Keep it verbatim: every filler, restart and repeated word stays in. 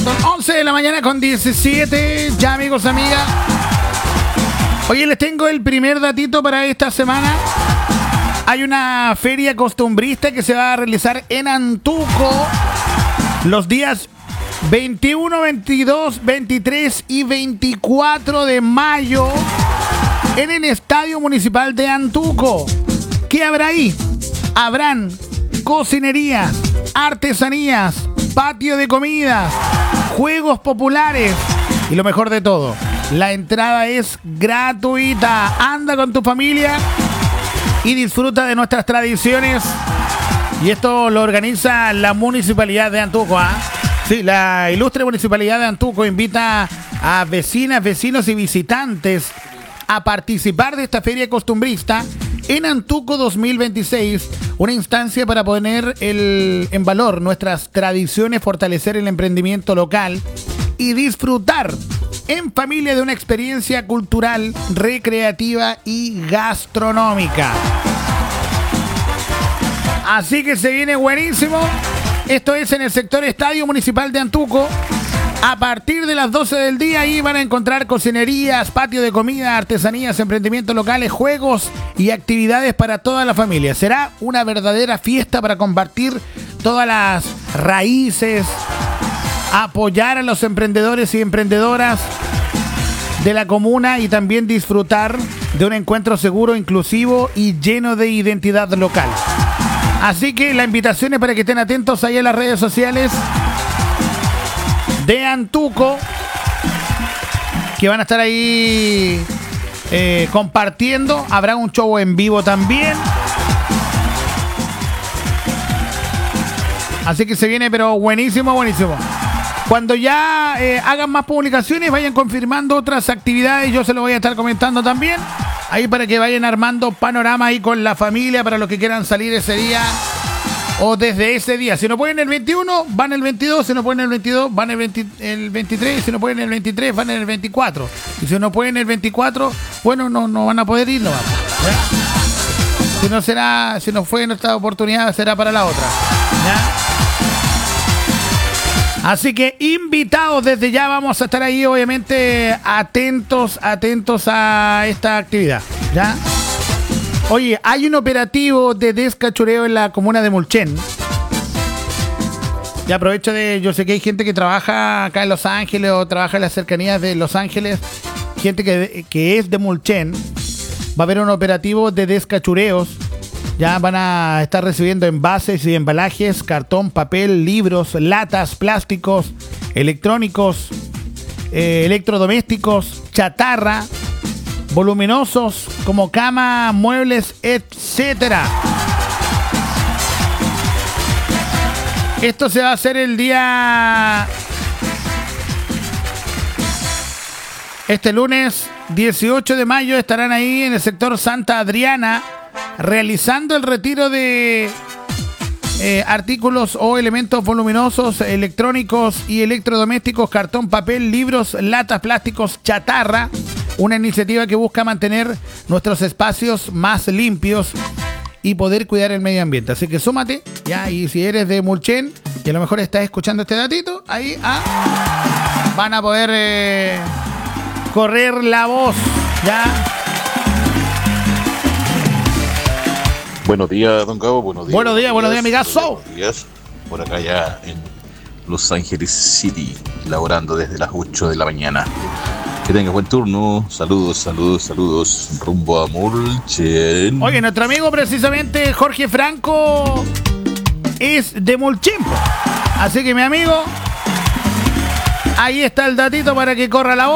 Son once de la mañana con diecisiete, ya amigos, amigas. Oye, les tengo el primer datito para esta semana. Hay una feria costumbrista que se va a realizar en Antuco los días veintiuno, veintidós, veintitrés y veinticuatro de mayo en el Estadio Municipal de Antuco. ¿Qué habrá ahí? Habrán cocinerías, artesanías, patio de comidas, juegos populares y lo mejor de todo, la entrada es gratuita. Anda con tu familia y disfruta de nuestras tradiciones. Y esto lo organiza la Municipalidad de Antuco, ¿eh? Sí, la ilustre Municipalidad de Antuco invita a vecinas, vecinos y visitantes a participar de esta feria costumbrista en Antuco dos mil veintiséis, una instancia para poner el, en valor nuestras tradiciones, fortalecer el emprendimiento local y disfrutar en familia de una experiencia cultural, recreativa y gastronómica. Así que se viene buenísimo. Esto es en el sector Estadio Municipal de Antuco. A partir de las doce del día ahí van a encontrar cocinerías, patio de comida, artesanías, emprendimientos locales, juegos y actividades para toda la familia. Será una verdadera fiesta para compartir todas las raíces, apoyar a los emprendedores y emprendedoras de la comuna y también disfrutar de un encuentro seguro, inclusivo y lleno de identidad local. Así que la invitación es para que estén atentos ahí en las redes sociales de Antuco, que van a estar ahí eh, compartiendo. Habrá un show en vivo también. Así que se viene, pero buenísimo, buenísimo. Cuando ya eh, hagan más publicaciones, vayan confirmando otras actividades. Yo se lo voy a estar comentando también. Ahí para que vayan armando panorama ahí con la familia para los que quieran salir ese día o desde ese día. Si no pueden el veintiuno, van el veintidós. Si no pueden el veintidós, van el, veinte, el veintitrés. Si no pueden el veintitrés, van el veinticuatro. Y si no pueden el veinticuatro, bueno, no, no van a poder ir, no vamos. ¿Ya? Si no será, si no fue en esta oportunidad, será para la otra. ¿Ya? Así que invitados desde ya, vamos a estar ahí obviamente atentos, atentos a esta actividad, ¿ya? Oye, hay un operativo de descachureo en la comuna de Mulchen. Ya aprovecho de, yo sé que hay gente que trabaja acá en Los Ángeles o trabaja en las cercanías de Los Ángeles, gente que, que es de Mulchen. Va a haber un operativo de descachureos. Ya van a estar recibiendo envases y embalajes, cartón, papel, libros, latas, plásticos, electrónicos, eh, electrodomésticos, chatarra, voluminosos como cama, muebles, etcétera. Esto se va a hacer el día... Este lunes dieciocho de mayo estarán ahí en el sector Santa Adriana, realizando el retiro de eh, artículos o elementos voluminosos, electrónicos y electrodomésticos, cartón, papel, libros, latas, plásticos, chatarra. Una iniciativa que busca mantener nuestros espacios más limpios y poder cuidar el medio ambiente. Así que súmate, ya, y si eres de Mulchen y a lo mejor estás escuchando este datito, ahí ah, van a poder eh, correr la voz, ya. Buenos días, don Cabo. Buenos días. Buenos días, buenos días, amigazo. Buenos días. Por acá ya en Los Ángeles City, laborando desde las ocho de la mañana. Que tenga buen turno. Saludos, saludos, saludos. Rumbo a Mulchen. Oye, nuestro amigo precisamente Jorge Franco es de Mulchen. Así que mi amigo, ahí está el datito para que corra la voz.